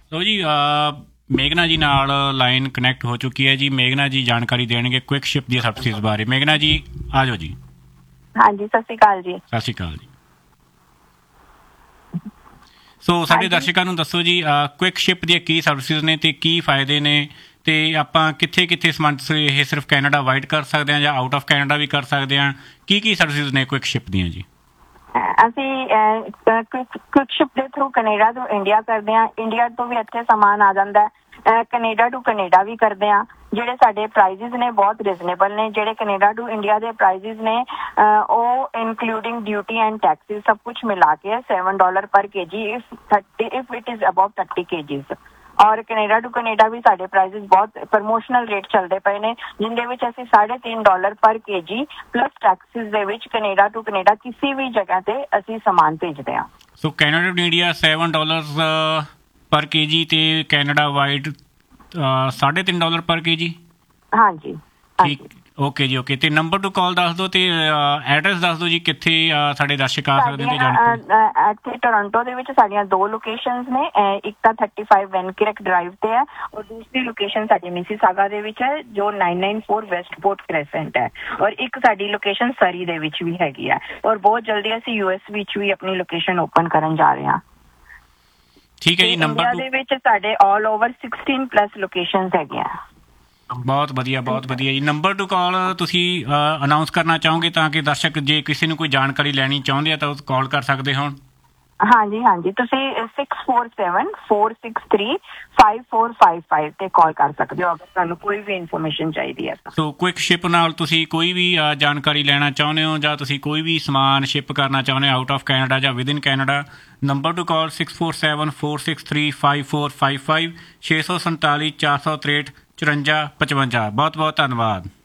ਲਓ ਜੀ, ਮੇਘਨਾ ਜੀ ਨਾਲ ਲਾਈਨ ਕਨੈਕਟ ਹੋ ਚੁੱਕੀ ਹੈ ਜੀ। ਮੇਘਨਾ ਜੀ ਜਾਣਕਾਰੀ ਦੇਣਗੇ ਕੁਇਕ ਸ਼ਿਪ ਦੀ ਸਰਵਿਸਿਜ਼ ਬਾਰੇ। ਮੇਘਨਾ ਜੀ ਆ ਜਾਓ ਜੀ। ਹਾਂਜੀ, ਸਤਿ ਸ਼੍ਰੀ ਅਕਾਲ ਜੀ। ਸਤਿ ਸ਼੍ਰੀ ਅਕਾਲ ਜੀ। ਸੋ ਸਾਡੇ ਦਰਸ਼ਕਾਂ ਨੂੰ ਦੱਸੋ ਜੀ, ਕੁਇਕ ਸ਼ਿਪ ਦੀਆਂ ਕੀ ਸਰਵਿਸਿਜ਼ ਨੇ ਅਤੇ ਕੀ ਫਾਇਦੇ ਨੇ, ਅਤੇ ਆਪਾਂ ਕਿੱਥੇ ਕਿੱਥੇ ਸਮਾਨ ਇਹ ਸਿਰਫ ਕੈਨੇਡਾ ਵਾਈਡ ਕਰ ਸਕਦੇ ਹਾਂ ਜਾਂ ਆਊਟ ਆਫ ਕੈਨੇਡਾ ਵੀ ਕਰ ਸਕਦੇ ਹਾਂ? ਕੀ ਸਰਵਿਸਿਜ਼ ਨੇ ਕੁਇਕ ਸ਼ਿਪ ਦੀਆਂ ਜੀ? ਅਸੀਂ ਕੁਇਕ ਸ਼ਿਪ ਦੇ ਥਰੂ ਕੈਨੇਡਾ ਤੋਂ ਇੰਡੀਆ ਕਰਦੇ ਹਾਂ, ਇੰਡੀਆ ਤੋਂ ਵੀ ਇੱਥੇ ਸਮਾਨ ਆ ਜਾਂਦਾ, ਕੈਨੇਡਾ ਟੂ ਕੈਨੇਡਾ ਵੀ ਕਰਦੇ ਹਾਂ। ਜਿਹੜੇ ਸਾਡੇ ਪ੍ਰਾਈਸਿਸ ਨੇ ਬਹੁਤ ਰੀਜ਼ਨੇਬਲ ਨੇ। ਜਿਹੜੇ ਕੈਨੇਡਾ ਟੂ ਇੰਡੀਆ ਦੇ ਪ੍ਰਾਈਸਿਸ ਨੇ ਉਹ ਇਨਕਲੂਡਿੰਗ ਡਿਊਟੀ ਐਂਡ ਟੈਕਸਿਸ ਸਭ ਕੁਛ ਮਿਲਾ ਕੇ $7 ਪਰ kg if it is above 30 kgs। ਔਰ ਕੈਨੇਡਾ ਟੂ ਕੈਨੇਡਾ ਵੀ ਸਾਡੇ ਪ੍ਰਾਈਸਿਸ ਬਹੁਤ ਪ੍ਰਮੋਸ਼ਨਲ ਰੇਟ ਚੱਲਦੇ ਪਏ ਨੇ, ਜਿਹਦੇ ਵਿੱਚ ਅਸੀਂ $3.5 ਪਰ kg ਪਲੱਸ ਟੈਕਸਿਸ ਦੇ ਵਿੱਚ ਕੈਨੇਡਾ ਟੂ ਕੈਨੇਡਾ ਕਿਸੇ ਵੀ ਜਗ੍ਹਾ ਤੇ ਅਸੀਂ ਸਮਾਨ ਭੇਜਦੇ ਹਾਂ। ਸੋ ਕੈਨੇਡਾ ਟੂ ਇੰਡੀਆ $7 ਪਰ kg ਅਤੇ ਕੈਨੇਡਾ ਵਾਈਡ $3.5 ਪਰ kg। ਹਾਂਜੀ, ਠੀਕ, ਓਕੇ ਜੀ, ਓਕੇ। ਅਤੇ ਨੰਬਰ ਟੂ ਕਾਲ ਦੱਸ ਦਿਓ ਅਤੇ ਐਡਰੈਸ ਦੱਸ ਦਿਓ ਜੀ, ਕਿੱਥੇ ਸਾਡੇ ਦਰਸ਼ਕ ਆ ਸਕਦੇ ਨੇ? ਇੱਥੇ ਟੋਰਾਂਟੋ ਦੇ ਵਿੱਚ ਸਾਡੀਆਂ 2 ਲੋਕੇਸ਼ਨਸ ਨੇ। ਇੱਕ ਤਾਂ 35 ਵੈਨਕਿਰਕ ਡਰਾਈਵ ਤੇ ਹੈ, ਔਰ ਦੂਸਰੀ ਲੋਕੇਸ਼ਨ ਸਾਡੀ ਮਿਸੀਸਾਗਾ ਦੇ ਵਿੱਚ ਹੈ ਜੋ 994 ਵੈਸਟਪੋਰਟ ਕ੍ਰੈਸੈਂਟ ਹੈ, ਔਰ ਇੱਕ ਸਾਡੀ ਲੋਕੇਸ਼ਨ ਸਰੀ ਦੇ ਵਿੱਚ ਵੀ ਹੈਗੀ ਹੈ। ਔਰ ਬਹੁਤ ਜਲਦੀ ਅਸੀਂ US ਵਿੱਚ ਵੀ ਆਪਣੀ ਲੋਕੇਸ਼ਨ ਓਪਨ ਕਰਨ ਜਾ ਰਹੇ ਹਾਂ। ਠੀਕ ਹੈ ਜੀ। ਨੰਬਰ ਦੇ ਵਿੱਚ ਸਾਡੇ ਆਲ ਓਵਰ 16+ ਲੋਕੇਸ਼ਨਸ ਹੈਗੀਆਂ। ਬਹੁਤ ਵਧੀਆ, ਬਹੁਤ ਵਧੀਆ ਜੀ। ਨੰਬਰ ਟੂ ਕਾਲ ਤੁਸੀਂ ਅਨਾਊਂਸ ਕਰਨਾ ਚਾਹੋਗੇ ਤਾਂ ਕਿ ਦਰਸ਼ਕ ਜੇ ਕਿਸੇ ਨੂੰ ਕੋਈ ਜਾਣਕਾਰੀ ਲੈਣੀ ਚਾਹੁੰਦੇ ਆ ਤਾਂ ਉਹ ਕਾਲ ਕਰ ਸਕਦੇ ਹੋਣ? ਹਾਂਜੀ, ਤੁਸੀਂ 647-463-5455 ਤੇ ਕਾਲ ਕਰ ਸਕਦੇ ਹੋ ਅਗਰ ਤੁਹਾਨੂੰ ਕੋਈ ਵੀ ਇਨਫੋਰਮੇਸ਼ਨ ਚਾਹੀਦੀ ਹੈ। ਸੋ ਕੁਇਕ ਸ਼ਿਪ ਨਾਲ ਤੁਸੀਂ ਕੋਈ ਵੀ ਜਾਣਕਾਰੀ ਲੈਣਾ ਚਾਹੁੰਦੇ ਹੋ ਜਾਂ ਤੁਸੀਂ ਕੋਈ ਵੀ ਸਮਾਨ ਸ਼ਿਪ ਕਰਨਾ ਚਾਹੁੰਦੇ ਹੋ ਆਊਟ ਆਫ ਕੈਨੇਡਾ ਜਾਂ ਵਿਦਇਨ ਕੈਨੇਡਾ, ਨੰਬਰ ਟੂ ਕਾਲ 647-463-5455 647-463-5455। ਬਹੁਤ ਬਹੁਤ ਧੰਨਵਾਦ।